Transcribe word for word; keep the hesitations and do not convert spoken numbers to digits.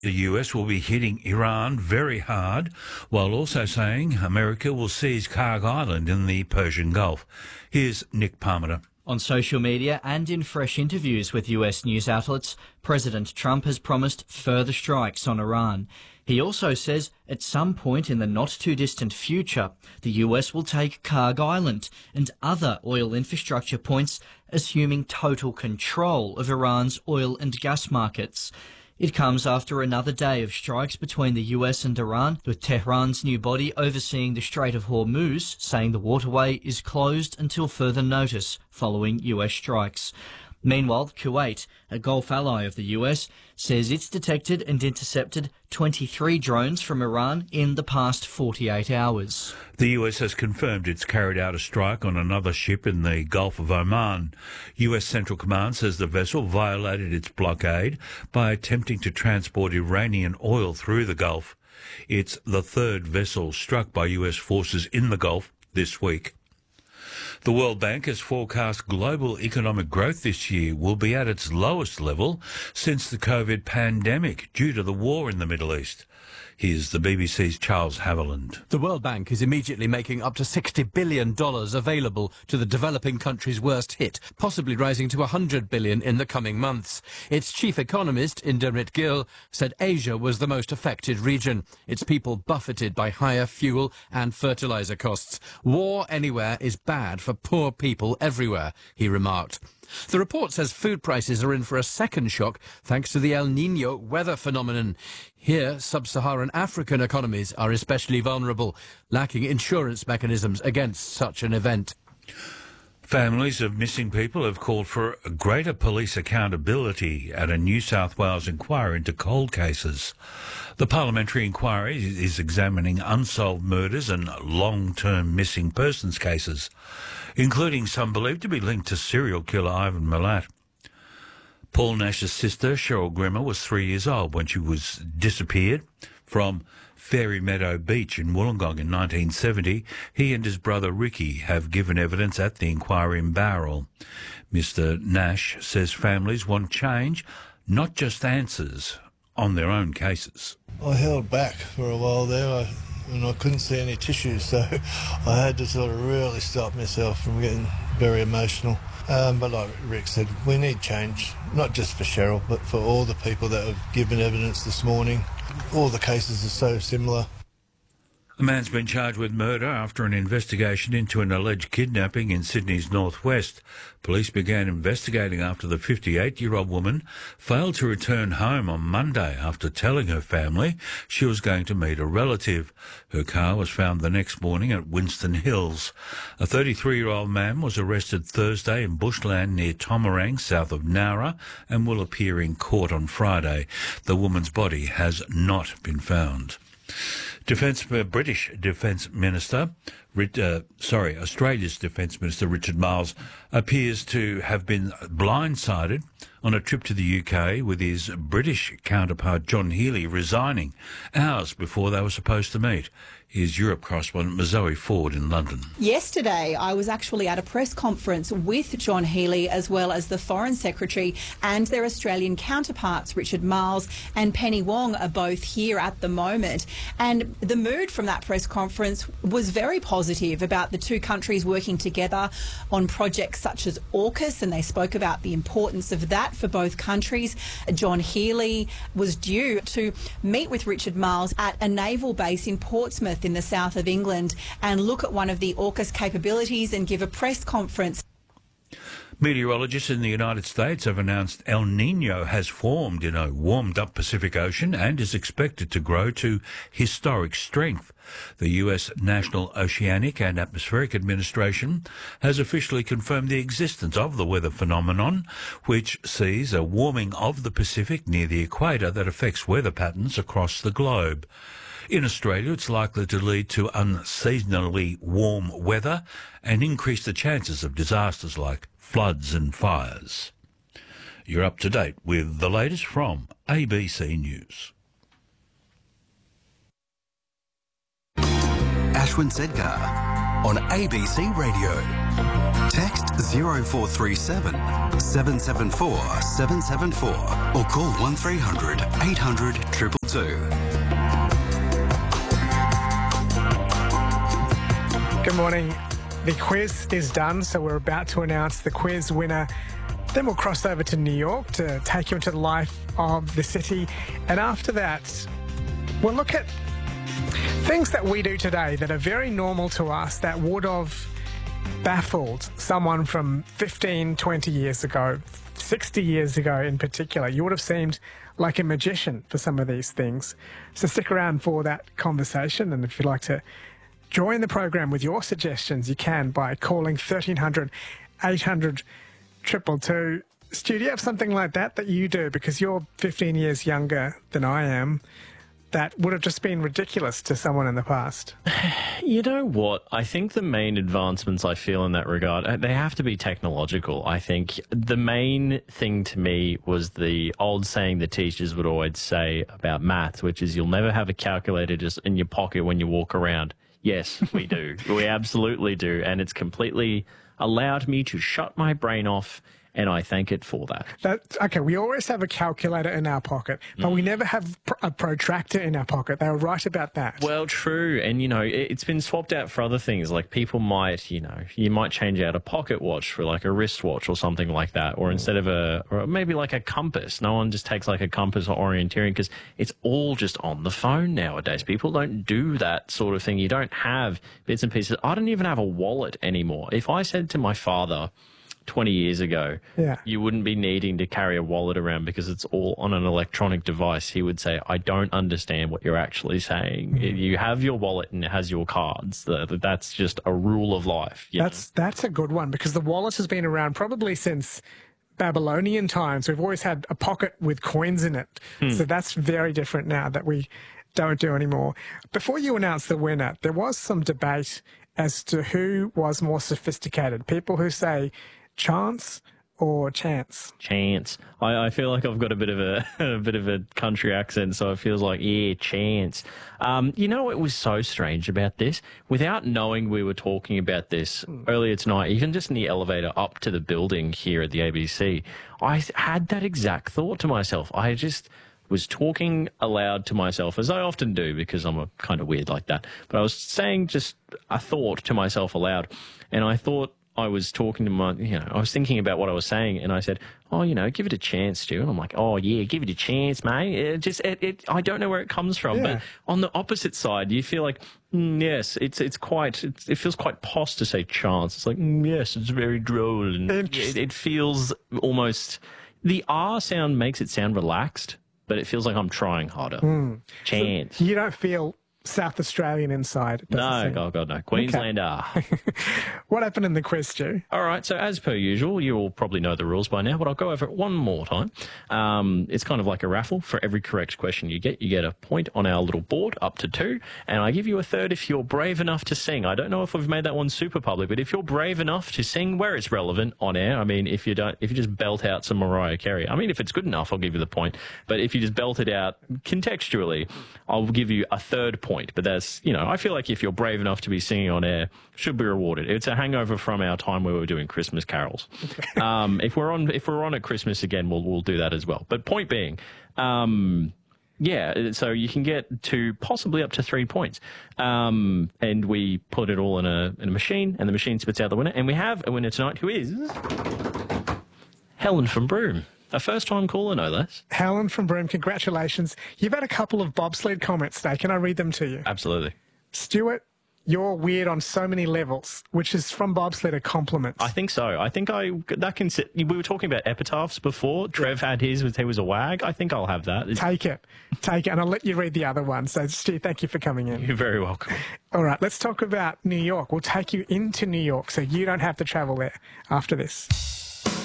The U S will be hitting Iran very hard, while also saying America will seize Kharg Island in the Persian Gulf. Here's Nick Parmenter. On social media and in fresh interviews with U S news outlets, President Trump has promised further strikes on Iran. He also says at some point in the not-too-distant future, the U S will take Kharg Island and other oil infrastructure points, assuming total control of Iran's oil and gas markets. It comes after another day of strikes between the U S and Iran, with Tehran's new body overseeing the Strait of Hormuz, saying the waterway is closed until further notice following U S strikes. Meanwhile, Kuwait, a Gulf ally of the U S, says it's detected and intercepted twenty-three drones from Iran in the past forty-eight hours. The U S has confirmed it's carried out a strike on another ship in the Gulf of Oman. U S Central Command says the vessel violated its blockade by attempting to transport Iranian oil through the Gulf. It's the third vessel struck by U S forces in the Gulf this week. The World Bank has forecast global economic growth this year will be at its lowest level since the COVID pandemic due to the war in the Middle East. Here's the B B C's Charles Haviland. The World Bank is immediately making up to sixty billion dollars available to the developing countries worst hit, possibly rising to one hundred billion dollars in the coming months. Its chief economist, Indermit Gill, said Asia was the most affected region, its people buffeted by higher fuel and fertilizer costs. War anywhere is bad for poor people everywhere, he remarked. The report says food prices are in for a second shock thanks to the El Niño weather phenomenon. Here, sub-Saharan African economies are especially vulnerable, lacking insurance mechanisms against such an event. Families of missing people have called for greater police accountability at a New South Wales inquiry into cold cases. The parliamentary inquiry is examining unsolved murders and long-term missing persons cases, including some believed to be linked to serial killer Ivan Milat. Paul Nash's sister, Cheryl Grimmer, was three years old when she was disappeared from Fairy Meadow Beach in Wollongong in nineteen seventy. He and his brother Ricky have given evidence at the inquiry in Bowral. Mister Nash says families want change, not just answers on their own cases. I held back for a while there I, and I couldn't see any tissues, so I had to sort of really stop myself from getting very emotional. Um, but like Rick said, we need change, not just for Cheryl, but for all the people that have given evidence this morning. All the cases are so similar. A man's been charged with murder after an investigation into an alleged kidnapping in Sydney's northwest. Police began investigating after the fifty-eight-year-old woman failed to return home on Monday after telling her family she was going to meet a relative. Her car was found the next morning at Winston Hills. A thirty-three-year-old man was arrested Thursday in bushland near Tomarang, south of Nowra, and will appear in court on Friday. The woman's body has not been found. Defence uh, British Defence Minister, uh, sorry, Australia's Defence Minister Richard Marles appears to have been blindsided on a trip to the U K with his British counterpart John Healey resigning hours before they were supposed to meet. Here's Europe correspondent Zoe Ford in London. Yesterday, I was actually at a press conference with John Healey as well as the Foreign Secretary and their Australian counterparts, Richard Marles and Penny Wong, are both here at the moment. And the mood from that press conference was very positive about the two countries working together on projects such as AUKUS, and they spoke about the importance of that for both countries. John Healey was due to meet with Richard Marles at a naval base in Portsmouth in the south of England and look at one of the AUKUS capabilities and give a press conference. Meteorologists in the United States have announced El Niño has formed in a warmed-up Pacific Ocean and is expected to grow to historic strength. The U S National Oceanic and Atmospheric Administration has officially confirmed the existence of the weather phenomenon, which sees a warming of the Pacific near the equator that affects weather patterns across the globe. In Australia, it's likely to lead to unseasonably warm weather and increase the chances of disasters like floods and fires. You're up to date with the latest from A B C News. Ashwin Sedgar on A B C Radio. Text zero four three seven, seven seven four, seven seven four or call one three hundred, eight hundred, two two two. Good morning. The quiz is done, so we're about to announce the quiz winner. Then we'll cross over to New York to take you into the life of the city. And after that, we'll look at things that we do today that are very normal to us that would have baffled someone from fifteen, twenty years ago, sixty years ago in particular. You would have seemed like a magician for some of these things. So stick around for that conversation, and if you'd like to join the program with your suggestions, you can by calling thirteen hundred, eight hundred, two two two. Stu, do you have something like that that you do, because you're fifteen years younger than I am, that would have just been ridiculous to someone in the past? You know what? I think the main advancements I feel in that regard, they have to be technological. I think the main thing to me was the old saying the teachers would always say about maths, which is you'll never have a calculator just in your pocket when you walk around. Yes, we do. We absolutely do. And it's completely allowed me to shut my brain off, and I thank it for that. that okay, we always have a calculator in our pocket, but mm. we never have pr- a protractor in our pocket. They were right about that. Well, true. And, you know, it, it's been swapped out for other things. Like people might, you know, you might change out a pocket watch for like a wristwatch or something like that. Or instead of a, or maybe like a compass. No one just takes like a compass or orienteering, because it's all just on the phone nowadays. People don't do that sort of thing. You don't have bits and pieces. I don't even have a wallet anymore. If I said to my father twenty years ago, yeah. you wouldn't be needing to carry a wallet around because it's all on an electronic device, he would say, I don't understand what you're actually saying. Mm-hmm. You have your wallet and it has your cards. That's just a rule of life. That's know? That's a good one, because the wallet has been around probably since Babylonian times. We've always had a pocket with coins in it. Hmm. So that's very different now that we don't do anymore. Before you announce the winner, there was some debate as to who was more sophisticated. People who say chance or chance? Chance. I, I feel like I've got a bit of a, a bit of a country accent, so it feels like, yeah, chance. Um, you know what was so strange about this? Without knowing we were talking about this mm. earlier tonight, even just in the elevator up to the building here at the A B C, I had that exact thought to myself. I just was talking aloud to myself, as I often do because I'm a kind of weird like that. But I was saying just a thought to myself aloud, and I thought, I was talking to my, you know, I was thinking about what I was saying, and I said, oh, you know, give it a chance, Stu. And I'm like, oh, yeah, give it a chance, mate. It just, it, it, I don't know where it comes from. Yeah. But on the opposite side, you feel like, mm, yes, it's it's quite, it's, it feels quite posh to say chance. It's like, mm, yes, it's very droll. And it, it feels almost, the R sound makes it sound relaxed, but it feels like I'm trying harder. Mm. Chance. So you don't feel South Australian inside? No, oh God, no. Queenslander. Okay. What happened in the quiz, Stu? All right, so as per usual, you all probably know the rules by now, but I'll go over it one more time. Um, it's kind of like a raffle. For every correct question you get, you get a point on our little board, up to two, and I give you a third if you're brave enough to sing. I don't know if we've made that one super public, but if you're brave enough to sing where it's relevant on air, I mean, if you don't, if you just belt out some Mariah Carey, I mean, if it's good enough, I'll give you the point, but if you just belt it out contextually, I'll give you a third point. Point, but that's, you know, I feel like if you're brave enough to be singing on air, should be rewarded. It's a hangover from our time where we were doing Christmas carols. um, if we're on, if we're on at Christmas again, we'll we'll do that as well. But point being, um, yeah, so you can get to possibly up to three points, um, and we put it all in a in a machine, and the machine spits out the winner, and we have a winner tonight who is Helen from Broome. A first-time caller, no less. Helen from Broome, congratulations. You've had a couple of bobsled comments today. Can I read them to you? Absolutely. Stuart, you're weird on so many levels, which is from bobsled a compliment. I think so. I think I that can sit. We were talking about epitaphs before. Trev had his, he was a wag. I think I'll have that. It's, Take it. Take it. And I'll let you read the other one. So, Stu, thank you for coming in. You're very welcome. All right, let's talk about New York. We'll take you into New York so you don't have to travel there after this.